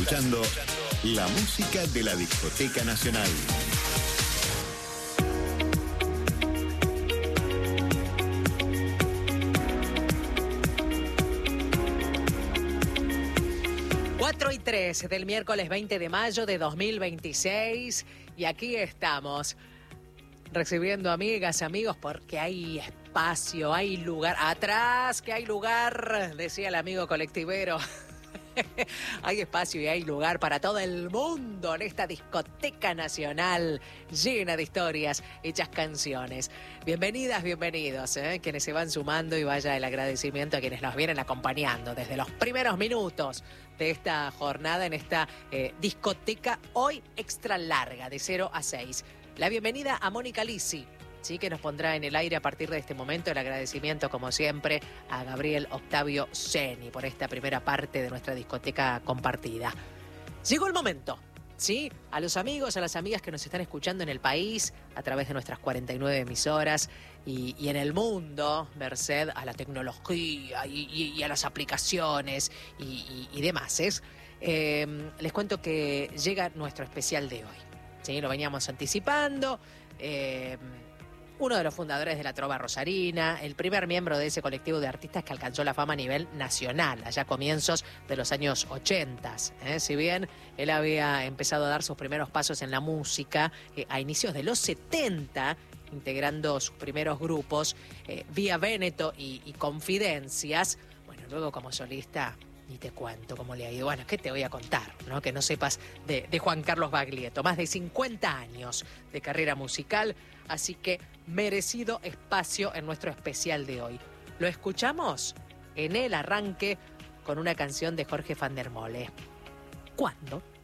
escuchando la música de la Discoteca Nacional. Cuatro y 3 del miércoles 20 de mayo de 2026 y aquí estamos recibiendo amigas, amigos, porque hay espacio, hay lugar. Atrás, que hay lugar, decía el amigo colectivero. Hay espacio y hay lugar para todo el mundo en esta discoteca nacional llena de historias, hechas canciones. Bienvenidas, bienvenidos, quienes se van sumando, y vaya el agradecimiento a quienes nos vienen acompañando desde los primeros minutos de esta jornada en esta discoteca hoy extra larga de 0 a 6. La bienvenida a Mónica Lisi, ¿sí?, que nos pondrá en el aire a partir de este momento. El agradecimiento, como siempre, a Gabriel Octavio Ceni por esta primera parte de nuestra discoteca compartida. Llegó el momento, ¿sí? A los amigos, a las amigas que nos están escuchando en el país a través de nuestras 49 emisoras y en el mundo, merced a la tecnología y a las aplicaciones y demás. Les cuento que llega nuestro especial de hoy. Sí, lo veníamos anticipando. Uno de los fundadores de la Trova Rosarina, el primer miembro de ese colectivo de artistas que alcanzó la fama a nivel nacional, allá a comienzos de los años 80. Si bien él había empezado a dar sus primeros pasos en la música a inicios de los 70, integrando sus primeros grupos, Vía Véneto y Confidencias, bueno, luego como solista, ni te cuento cómo le ha ido. Bueno, ¿qué te voy a contar, no? Que no sepas de Juan Carlos Baglietto. Más de 50 años de carrera musical, así que merecido espacio en nuestro especial de hoy. Lo escuchamos en el arranque con una canción de Jorge van der Molle. ¿Cuándo?